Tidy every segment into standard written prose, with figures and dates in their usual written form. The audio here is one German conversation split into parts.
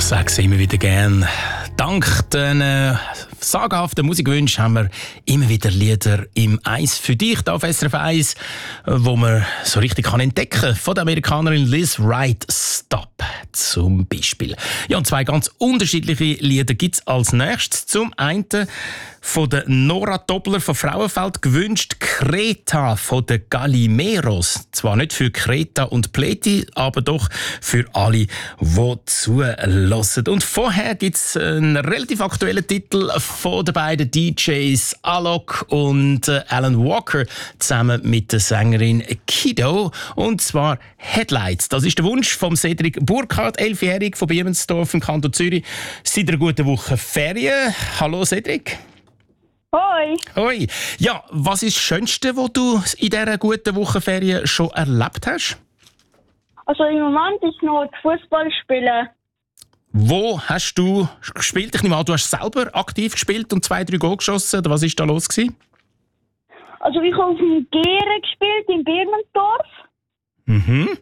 sage es immer wieder gern. Dank den sagenhaften Musikwünschen haben wir immer wieder Lieder im Eis für dich hier auf SRF 1, wo man so richtig entdecken kann. Von der Amerikanerin Liz Wright, Stop zum Beispiel. Ja, und zwei ganz unterschiedliche Lieder gibt es als nächstes. Zum einen von der Nora Doppler von Frauenfeld gewünscht Kreta von den Galimeros. Zwar nicht für Kreta und Pleti, aber doch für alle, die zuhören. Und vorher gibt es einen relativ aktuellen Titel von den beiden DJs Alok und Alan Walker zusammen mit der Sängerin Kido. Und zwar Headlights. Das ist der Wunsch von Cedric Burkhardt, 11-jährig von Biermensdorf im Kanton Zürich. Seit einer guten Woche Ferien. Hallo Cedric. Hoi. Hoi. Ja, was ist das Schönste, was du in dieser guten Woche Ferien schon erlebt hast? Also im Moment ist noch das Fußballspielen. Wo hast du gespielt? Ich nehme an, du hast selber aktiv gespielt und 2-3 Goal geschossen. Oder was war da los gewesen? Also ich habe auf dem Gere gespielt in Birmensdorf. Mhm.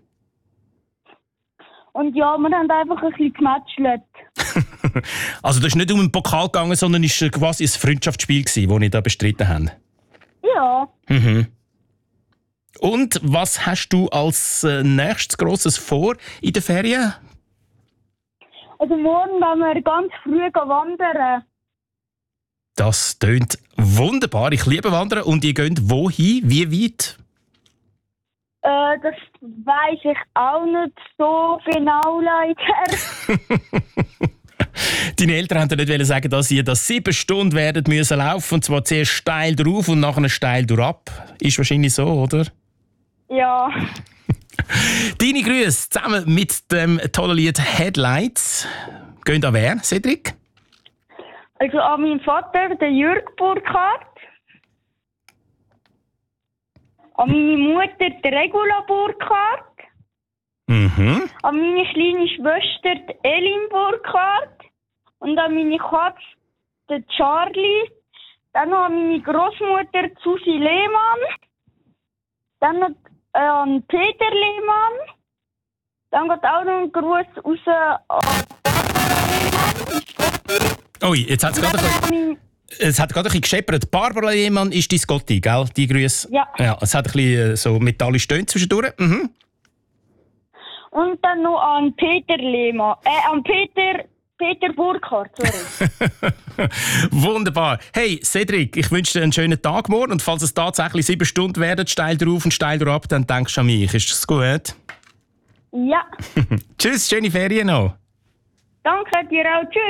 Und ja, wir haben einfach ein bisschen gematchelt. Also das ist nicht um den Pokal gegangen, sondern es war quasi ein Freundschaftsspiel, das ihr da bestritten habt? Ja. Mhm. Und was hast du als nächstes Grosses vor in den Ferien? Also morgen werden wir ganz früh wandern. Das tönt wunderbar. Ich liebe Wandern. Und ihr geht wohin? Wie weit? Das weiss ich auch nicht so genau, leider. Deine Eltern wollten nicht sagen, dass ihr das 7 Stunden werden müssen laufen, und zwar zuerst steil drauf und nachher steil durchab. Ist wahrscheinlich so, oder? Ja. Deine Grüße zusammen mit dem tollen Lied Headlights. Gehen an wer, Cedric? Also an meinen Vater, den Jürg Burkhardt. An meine Mutter, die Regula Burkhardt. Mhm. An meine kleine Schwester, die Elin Burkhardt. Und an meine Katze, den Charlie. Dann noch an meine Großmutter, Susi Lehmann. Dann noch an Peter Lehmann. Dann geht auch noch ein Gruß raus an Ui, jetzt hat es gerade ein bisschen gescheppert. Barbara Lehmann ist dein Gotti, gell? Die Grüße. Ja. Ja. Es hat ein bisschen so metallisch Töne zwischendurch. Mhm. Und dann noch an Peter Lehmann. An Peter Burkhardt, sorry. Wunderbar. Hey, Cedric, ich wünsche dir einen schönen Tag morgen. Und falls es tatsächlich 7 Stunden werden, steil drauf und steil drauf, dann denkst du an mich. Ist das gut? Ja. Tschüss, schöne Ferien noch. Danke dir auch. Tschüss.